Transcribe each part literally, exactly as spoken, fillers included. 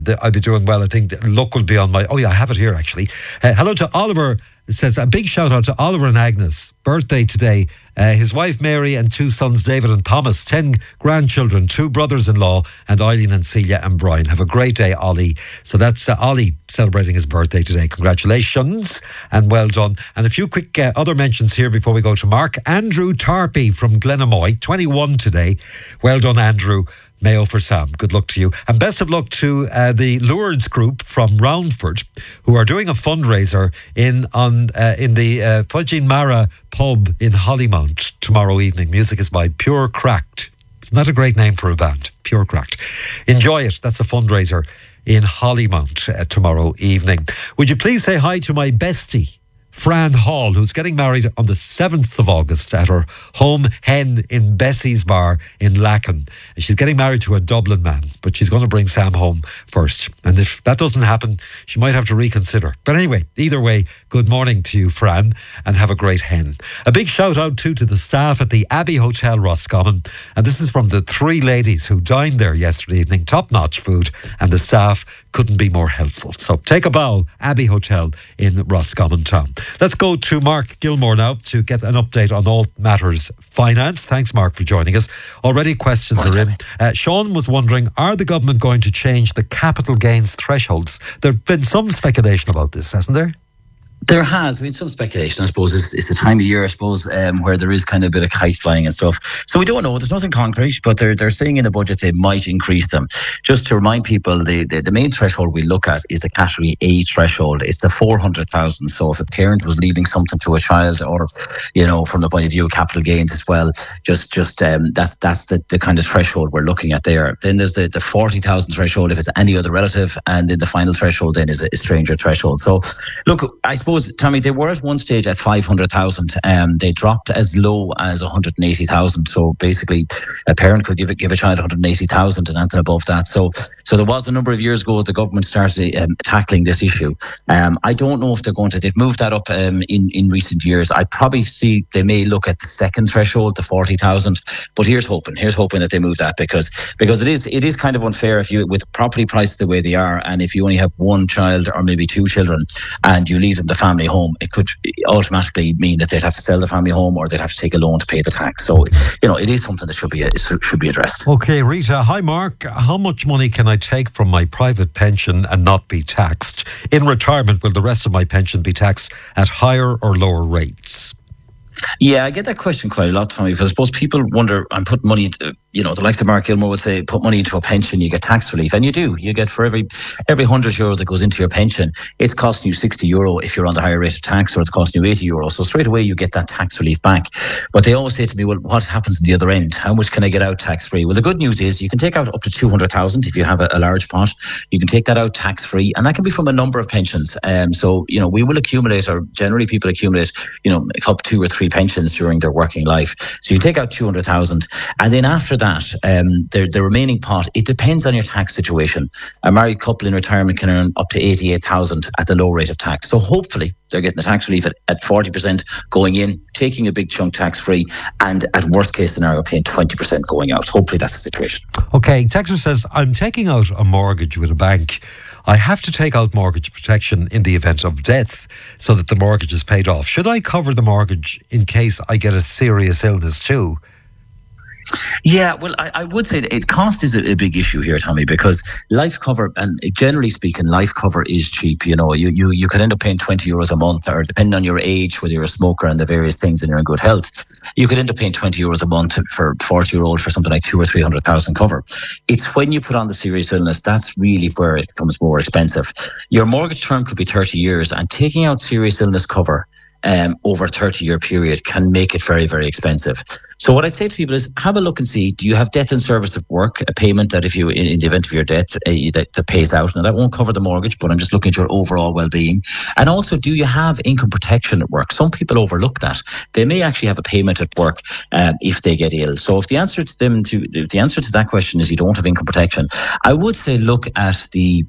the, I'll be doing well. I think luck will be on my... Oh yeah, I have it here actually. Uh, hello to Oliver. It says a big shout out to Oliver and Agnes. Birthday today. Uh, his wife Mary and two sons David and Thomas. Ten grandchildren, two brothers-in-law, and Eileen and Celia and Brian. Have a great day, Ollie. So that's uh, Ollie celebrating his birthday today. Congratulations and well done. And a few quick uh, other mentions here before we go to Mark. Andrew Tarpey from Glenamoy, twenty-one today. Well done, Andrew. Mayo for Sam. Good luck to you. And best of luck to uh, the Lourdes group from Roundford, who are doing a fundraiser in on uh, in the uh, Fudging Mara pub in Hollymount tomorrow evening. Music is by Pure Cracked. Isn't that a great name for a band? Pure Cracked. Enjoy it. That's a fundraiser in Hollymount uh, tomorrow evening. Would you please say hi to my bestie, Fran Hall, who's getting married on the seventh of August at her home hen in Bessie's Bar in Lacken. She's getting married to a Dublin man, but she's going to bring Sam home first. And if that doesn't happen, she might have to reconsider. But anyway, either way, good morning to you, Fran, and have a great hen. A big shout out too to the staff at the Abbey Hotel Roscommon. And this is from the three ladies who dined there yesterday evening. Top-notch food, and the staff couldn't be more helpful. So take a bow, Abbey Hotel in Roscommon Town. Let's go to Mark Gilmore now to get an update on all matters finance. Thanks, Mark, for joining us. Already questions are in. Uh, Sean was wondering, are the government going to change the capital gains thresholds? There have been some speculation about this, hasn't there? There has been some speculation, I suppose. It's, it's the time of year, I suppose, um, where there is kind of a bit of kite flying and stuff. So we don't know. There's nothing concrete, but they're they're saying in the budget they might increase them. Just to remind people, the, the, the main threshold we look at is the category A threshold. It's the four hundred thousand. So if a parent was leaving something to a child, or, you know, from the point of view of capital gains as well, just just um, that's that's the, the kind of threshold we're looking at there. Then there's the, the forty thousand threshold if it's any other relative, and then the final threshold then is a, a stranger threshold. So look, I suppose, Tommy, they were at one stage at five hundred thousand. Um, they dropped as low as one hundred eighty thousand. So basically, a parent could give a, give a child one hundred eighty thousand and anything above that. So so there was a number of years ago the government started um, tackling this issue. Um, I don't know if they're going to. They've moved that up um, in in recent years. I probably see they may look at the second threshold, the forty thousand. But here's hoping. Here's hoping that they move that because because it is it is kind of unfair if you with property prices the way they are, and if you only have one child or maybe two children and you leave them the family home, it could automatically mean that they'd have to sell the family home or they'd have to take a loan to pay the tax. So, you know, it is something that should be should be addressed. Okay, Rita. Hi, Mark. How much money can I take from my private pension and not be taxed? In retirement, will the rest of my pension be taxed at higher or lower rates? Yeah, I get that question quite a lot, Tommy, because I suppose people wonder, I'm putting money, to, you know, the likes of Mark Gilmore would say, put money into a pension, you get tax relief. And you do. You get for every every one hundred euro that goes into your pension, it's costing you sixty euro if you're on the higher rate of tax, or it's costing you eighty euro. So straight away you get that tax relief back. But they always say to me, well, what happens at the other end? How much can I get out tax free? Well, the good news is you can take out up to two hundred thousand if you have a, a large pot. You can take that out tax free, and that can be from a number of pensions. Um, so, you know, we will accumulate, or generally people accumulate, you know, up two or three pensions during their working life. So you take out two hundred thousand, and then after that, um, the, the remaining pot, it depends on your tax situation. A married couple in retirement can earn up to eighty-eight thousand at the low rate of tax. So hopefully they're getting the tax relief at, at forty percent going in, taking a big chunk tax free, and at worst case scenario paying twenty percent going out. Hopefully that's the situation. Okay, Texas says, I'm taking out a mortgage with a bank. I have to take out mortgage protection in the event of death so that the mortgage is paid off. Should I cover the mortgage in case I get a serious illness too? Yeah, well, I, I would say that it, cost is a, a big issue here, Tommy, because life cover, and generally speaking, life cover is cheap. You know, you, you, you could end up paying twenty euros a month, or depending on your age, whether you're a smoker and the various things and you're in good health, you could end up paying twenty euros a month for forty year old for something like two or three hundred thousand cover. It's when you put on the serious illness, that's really where it becomes more expensive. Your mortgage term could be thirty years, and taking out serious illness cover Um, over a thirty year period can make it very, very expensive. So what I'd say to people is have a look and see, do you have death in service of work, a payment that if you, in, in the event of your death, uh, that, that pays out? Now that won't cover the mortgage, but I'm just looking at your overall well-being. And also, do you have income protection at work? Some people overlook that. They may actually have a payment at work um, if they get ill. So if the answer to them to if the answer to that question is you don't have income protection, I would say look at the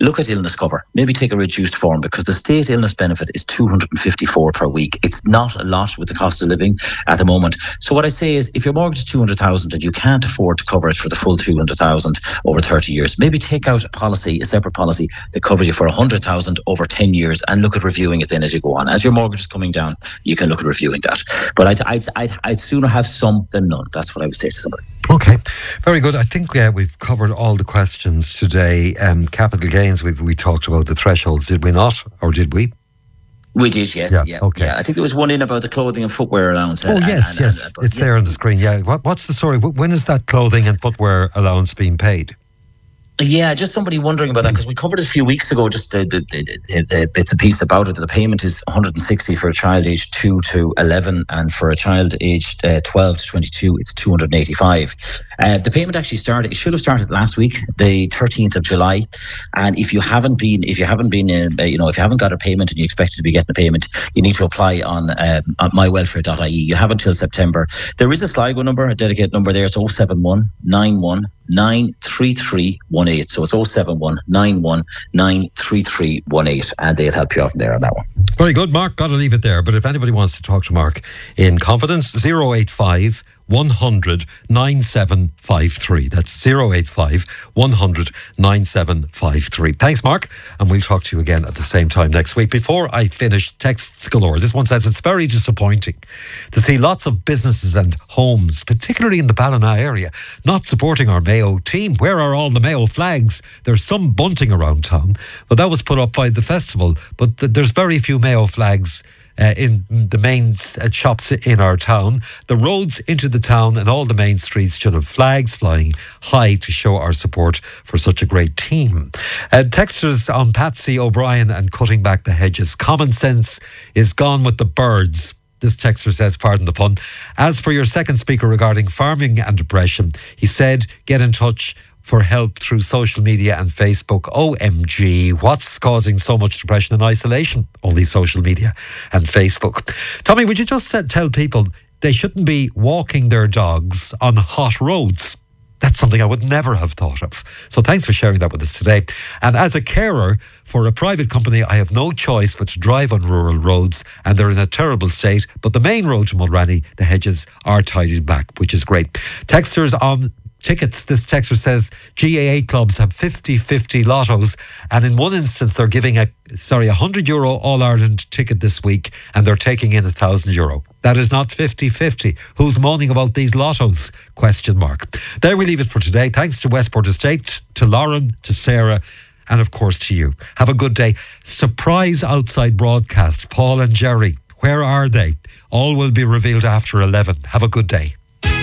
look at illness cover. Maybe take a reduced form, because the state illness benefit is two hundred fifty-four per week. It's not a lot with the cost of living at the moment. So what I say is, if your mortgage is two hundred thousand and you can't afford to cover it for the full two hundred thousand over thirty years, maybe take out a policy, a separate policy that covers you for one hundred thousand over ten years, and look at reviewing it then as you go on. As your mortgage is coming down, you can look at reviewing that. But I'd, I'd, I'd, I'd sooner have some than none. That's what I would say to somebody. Okay, very good. I think uh, we've covered all the questions today. Um, capital gains, we've, we talked about the thresholds, did we not? Or did we? We did, yes. Yeah, yeah, okay. Yeah. I think there was one in about the clothing and footwear allowance. Oh, and, yes, and, yes. and, and, it's yeah. there on the screen. Yeah. What, what's the story? When is that clothing and footwear allowance being paid? Yeah, just somebody wondering about that, because we covered it a few weeks ago, just the, the, the, the bits and pieces about it. The payment is one hundred sixty for a child aged two to eleven, and for a child aged uh, twelve to twenty-two, it's two hundred eighty-five. Uh, the payment actually started, it should have started last week, the thirteenth of July. And if you haven't been, if you haven't been, uh, you know, if you haven't got a payment and you expect to be getting a payment, you need to apply on, um, on my welfare dot I E. You have until September. There is a Sligo number, a dedicated number there. It's oh seven one, nine one, nine three three one eight. So it's oh seven one, nine one, nine three three one eight, and they'll help you out there on that one. Very good, Mark. Got to leave it there. But if anybody wants to talk to Mark in confidence, zero eight five, one hundred, nine seven five three. That's zero eight five, one hundred, nine seven five three. Thanks, Mark. And we'll talk to you again at the same time next week. Before I finish, texts galore. This one says, it's very disappointing to see lots of businesses and homes, particularly in the Ballina area, not supporting our Mayo team. Where are all the Mayo flags? There's some bunting around town, but that was put up by the festival. But th- there's very few Mayo flags Uh, in the main uh, shops in our town. The roads into the town and all the main streets should have flags flying high to show our support for such a great team. Uh, texters on Patsy O'Brien and cutting back the hedges. Common sense is gone with the birds. This texter says, pardon the pun. As for your second speaker regarding farming and depression, he said, get in touch for help through social media and Facebook. O M G, what's causing so much depression and isolation? Only social media and Facebook. Tommy, would you just tell people they shouldn't be walking their dogs on hot roads? That's something I would never have thought of. So thanks for sharing that with us today. And as a carer for a private company, I have no choice but to drive on rural roads, and they're in a terrible state. But the main road to Mulranny, the hedges are tidied back, which is great. Texters on tickets. This texter says G A A clubs have fifty-fifty lottos, and in one instance they're giving a sorry a one hundred euro All-Ireland ticket this week, and they're taking in a one thousand euro. That is not fifty-fifty. Who's moaning about these lottos? Question mark. There we leave it for today. Thanks to Westport Estate, to Lauren, to Sarah, and of course to you. Have a good day. Surprise outside broadcast. Paul and Jerry, where are they? All will be revealed after eleven. Have a good day.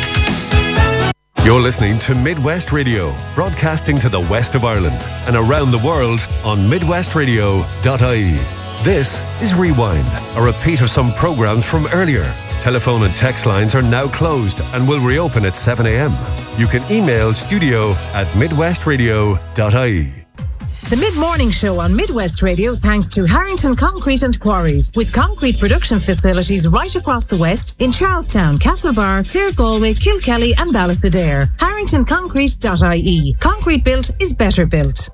You're listening to Midwest Radio, broadcasting to the west of Ireland and around the world on midwest radio dot I E. This is Rewind, a repeat of some programmes from earlier. Telephone and text lines are now closed and will reopen at seven a.m. You can email studio at midwest radio dot I E. The Mid-Morning Show on Midwest Radio, thanks to Harrington Concrete and Quarries, with concrete production facilities right across the west in Charlestown, Castlebar, Clare, Galway, Kilkelly and Ballysadare. harrington concrete dot I E. Concrete built is better built.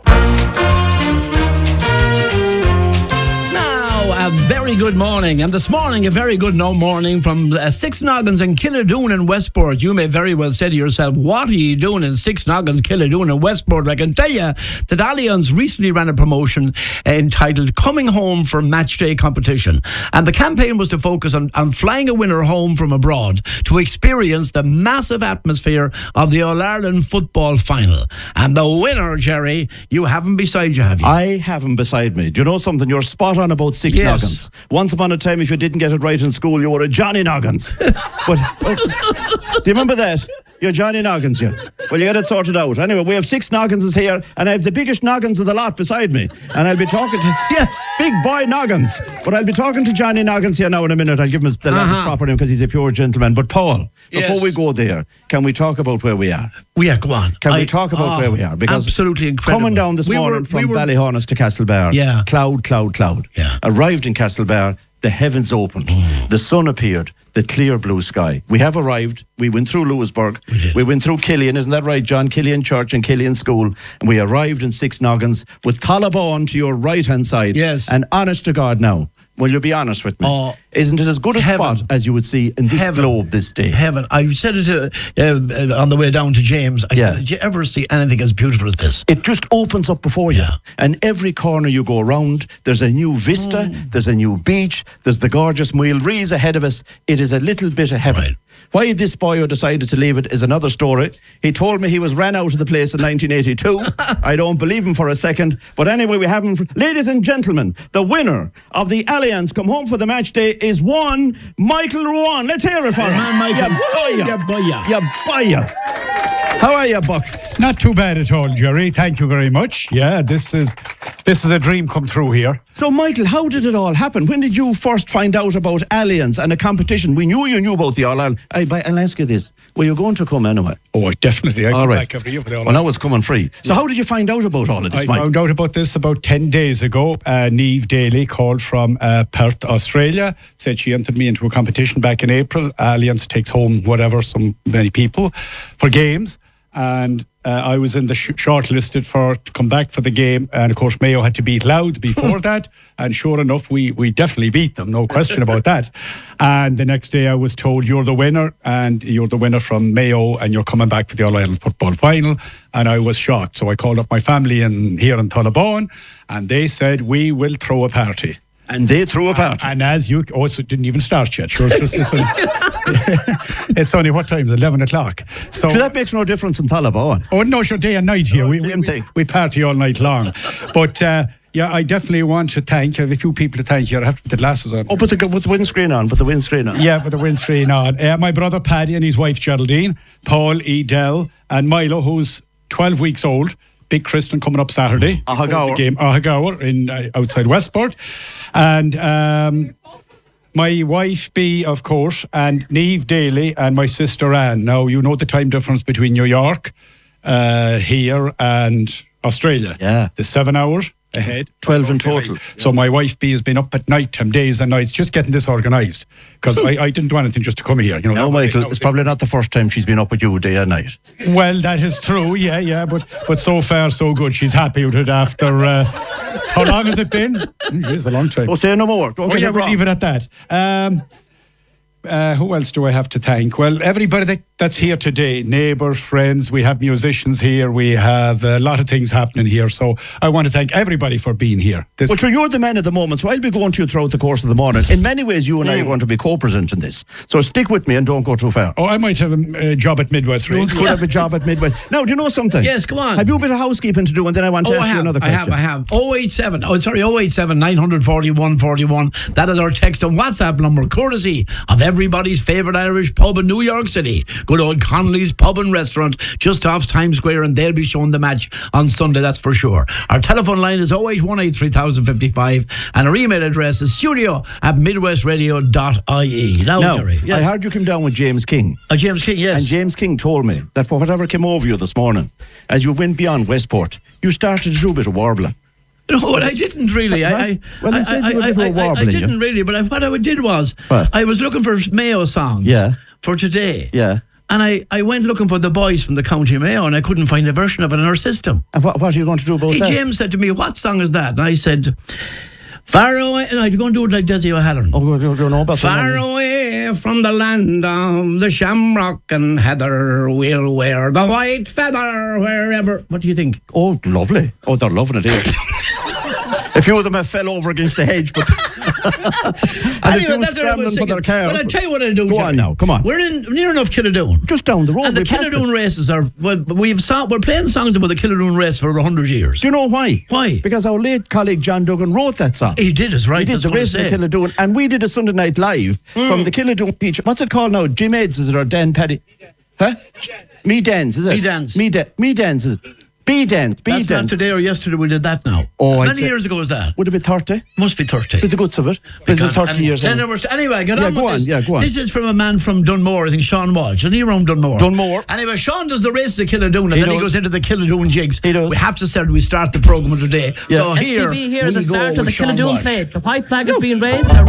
A very good morning, and this morning a very good no morning from uh, Six Noggins in Killadoon in Westport. You may very well say to yourself, what are you doing in Six Noggins, Killadoon in Westport? I can tell you that Allianz recently ran a promotion uh, entitled Coming Home for Match Day Competition, and the campaign was to focus on, on flying a winner home from abroad to experience the massive atmosphere of the All-Ireland football final. And the winner, Jerry, you haven't beside you, have you? I haven't beside me. Do you know something? You're spot on about Six Yes. Noggins. Once upon a time, if you didn't get it right in school, you were a Johnny Noggins. but, but do you remember that? You're Johnny Noggins, you. Well, you get it sorted out. Anyway, we have Six Noggins here, and I have the biggest Noggins of the lot beside me. And I'll be talking to... Yes, big boy Noggins. But I'll be talking to Johnny Noggins here now in a minute. I'll give him the uh-huh. his proper name because he's a pure gentleman. But Paul, before yes. we go there, can we talk about where we are? We are, go on. Can I, we talk about oh, where we are? Because absolutely incredible. Coming down this we morning were, from we were, Ballyhonus to Castlebar, yeah. cloud, cloud, cloud. Yeah. Arrived in Castlebar, the heavens opened, mm. the sun appeared, the clear blue sky. We have arrived. We went through Lewisburg. We, we went through Killian, isn't that right, John? Killian Church and Killian School. And we arrived in Six Noggins with Tullabone to your right-hand side. Yes. And honest to God now, will you be honest with me? Oh, Isn't it as good a heaven. spot as you would see in this Heaven. globe this day? Heaven. I said it to, uh, on the way down to James. I Yeah. said, did you ever see anything as beautiful as this? It just opens up before you. Yeah. And every corner you go around, there's a new vista, Mm. there's a new beach, there's the gorgeous Muilrees ahead of us. It is a little bit of heaven. Right. Why this boy decided to leave it is another story. He told me he was ran out of the place in nineteen eighty-two. I don't believe him for a second. But anyway, we have him. For, ladies and gentlemen, the winner of the Allianz Come Home for the Match Day is one Michael Rowan. Let's hear it for him. Man, Michael. Ya Ya boya. Ya boya. How are you, Buck? Not too bad at all, Jerry. Thank you very much. Yeah, this is this is a dream come true here. So, Michael, how did it all happen? When did you first find out about Allianz and a competition? We knew you knew about the All Ireland. I, I'll ask you this. Were you going to come anyway? Oh, definitely. I All come right. back every year for the All Well, now it's coming free. So, how did you find out about all of this, I Michael? found out about this about ten days ago. Uh, Niamh Daly called from uh, Perth, Australia, said she entered me into a competition back in April. Allianz takes home whatever, some many people, for games. And uh, I was in the sh- shortlisted for to come back for the game. And of course, Mayo had to beat Louth before that. And sure enough, we, we definitely beat them. No question about that. And the next day I was told, you're the winner. And you're the winner from Mayo. And you're coming back for the All-Ireland football final. And I was shocked. So I called up my family in, here in Tullabone. And they said, we will throw a party. And they threw a party. And as you, oh, it didn't even start yet. Sure, it's just, it's, only, it's only what time? eleven o'clock. So, So that makes no difference in Tullabone. oh no, sure, day and night here. we, same we, thing. we party all night long. But uh, yeah, I definitely want to thank. I have a few people to thank here. I have to put the glasses on. Oh, put the, put the windscreen on. Put the windscreen on. Yeah, with the windscreen on. Uh, my brother Paddy and his wife Geraldine, Paul Edel, and Milo, who's twelve weeks old. Big Christian coming up Saturday. Ahagaur. The game Ahagaur in uh, outside Westport, and um, my wife B, of course, and Niamh Daly and my sister Anne. Now you know the time difference between New York, uh, here, and Australia. Yeah. the seven hours ahead. twelve in total. So my wife B has been up at night time, days and nights, just getting this organised. Because I, I didn't do anything just to come here. You know, Now, that was it. Michael, That was it's it. probably not the first time she's been up with you day and night. Well, that is true, yeah, yeah, but but so far so good. She's happy with it after. Uh, how long has it been? Mm, It's a long time. Oh, say no more. Don't Oh get yeah, it we'll wrong. leave it at that. Um, uh, who else do I have to thank? Well, everybody that, that's here today, neighbours, friends, we have musicians here, we have a lot of things happening here. So I want to thank everybody for being here. This, Well, sure, you're the man at the moment, so I'll be going to you throughout the course of the morning. In many ways, you and I are going to be co-presenting this. So stick with me and don't go too far. oh, I might have a uh, job at Midwest You Radio. could have a job at Midwest. Now, do you know something? Yes, come on. Have you a bit of housekeeping to do, and then I want to Oh, ask I you have, another I question. have, I have. oh eight seven, oh sorry, oh eight seven, nine forty-one forty-one. That is our text and WhatsApp number, courtesy of everybody's favourite Irish pub in New York City. Good old Connolly's Pub and Restaurant, just off Times Square, and they'll be showing the match on Sunday, that's for sure. Our telephone line is oh eight one eight, three thousand fifty-five, and our email address is studio at midwestradio dot I E. Now, Now, Jerry, yes. I heard you came down with James King. Uh, James King, yes. And James King told me that for whatever came over you this morning, as you went beyond Westport, you started to do a bit of warbling. No, well, I didn't really. I, I, Well, he I, said I, you were I, a bit I, I, I wobbling, didn't yeah. really, but I, what I did was What? I was looking for Mayo songs Yeah. for today. Yeah. And I, I went looking for the boys from the County Mayo, and I couldn't find a version of it in our system. And what, what are you going to do about Hey, that? James said to me, what song is that? And I said, Far away, and I'm going to do it like Desi O'Halloran. Oh, you don't know about Far that? away from the land of the shamrock and heather, we'll wear the white feather wherever. What do you think? Oh, lovely. Oh, they're loving it here. A few of them have fell over against the hedge, but and a Anyway, few that's what I was scrambling for their thinking. car. Well, I'll tell you what I'll do, Go Jerry. on now, come on. We're in near enough Killadoon. Just down the road. And the we passed Killadoon it. races are, well, we've song, we're playing songs about the Killadoon race for a hundred years. Do you know why? Why? Because our late colleague John Duggan wrote that song. He did, is right. He did that's the what I race of say. Killadoon, and we did a Sunday night live from the Killadoon beach. What's it called now? Jim Eds, is it, or Dan Paddy? Huh? Me Dance, is it? Me Dance. Me, da- me Dance, is it? B Dance, B That's not Dance. today or yesterday we did that now. Oh, How I'd many say- years ago was that? Would it be thirty? Must be thirty. With the guts of it. It's Because- thirty and years then old. there was- Anyway, get Yeah, on go with on, this. yeah, go on. This is from a man from Dunmore, I think Sean Walsh. And he around Dunmore. Dunmore. Anyway, Sean does the races of Killadoon, and He then he does. goes into the Killadoon jigs. He does. We have to say we start the programme today. Yeah. So S P here, B here, we the go start of with the Sean Killadoon Walsh. plate. The white flag is being raised. A